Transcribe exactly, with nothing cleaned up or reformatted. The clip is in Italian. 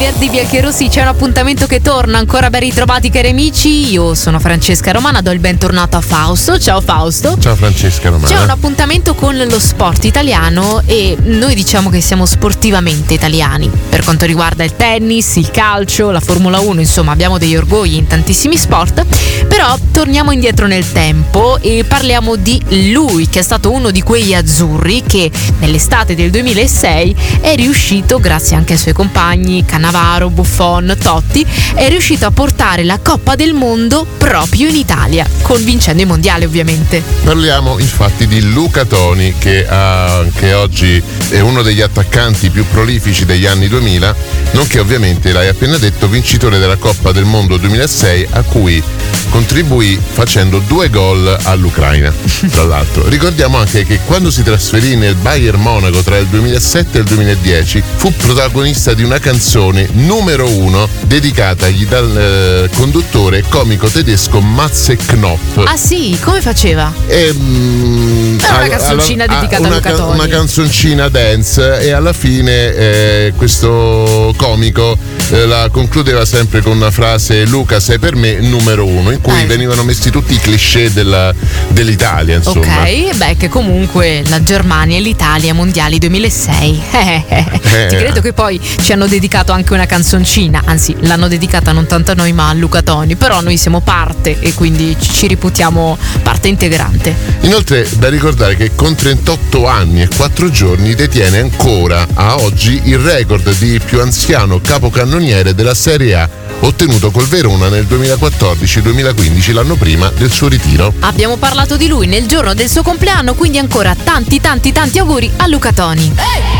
venerdì Biancherossi c'è un appuntamento che torna, ancora ben ritrovati cari amici, io sono Francesca Romana, do il bentornato a Fausto. Ciao Fausto. Ciao Francesca Romana. C'è un appuntamento con lo sport italiano e noi diciamo che siamo sportivamente italiani per quanto riguarda il tennis, il calcio, la Formula uno, insomma abbiamo degli orgogli in tantissimi sport, però torniamo indietro nel tempo e parliamo di lui che è stato uno di quegli azzurri che nell'estate del duemilasei è riuscito, grazie anche ai suoi compagni Cannavaro, Buffon, Totti, è riuscito a portare la Coppa del Mondo proprio in Italia, convincendo i mondiali ovviamente. Parliamo infatti di Luca Toni, che anche oggi è uno degli attaccanti più prolifici degli anni duemila, nonché ovviamente, l'hai appena detto, vincitore della Coppa del Mondo duemilasei, a cui contribuì facendo due gol all'Ucraina. Tra l'altro ricordiamo anche che quando si trasferì nel Bayern Monaco tra il duemilasette e il duemiladieci fu protagonista di una canzone numero uno dedicata agli, dal eh, conduttore comico tedesco Matze Knopp. Ah sì? Come faceva? E, mm, Era una canzoncina alla, dedicata una, a Luca Toni. Una canzoncina dance, e alla fine eh, questo comico eh, la concludeva sempre con una frase: Luca sei per me numero uno, in cui eh. venivano messi tutti i cliché della, dell'Italia, insomma. Ok, beh, che comunque la Germania e l'Italia mondiali duemilasei. Eh, eh, eh. Ti credo che poi ci hanno dedicato anche una canzoncina, anzi l'hanno dedicata non tanto a noi ma a Luca Toni, però noi siamo parte e quindi ci reputiamo parte integrante. Inoltre da ricordare che con trentotto anni e quattro giorni detiene ancora a oggi il record di più anziano capocannoniere della Serie A, ottenuto col Verona nel duemilaquattordici duemilaquindici, l'anno prima del suo ritiro. Abbiamo parlato di lui nel giorno del suo compleanno, quindi ancora tanti tanti tanti auguri a Luca Toni.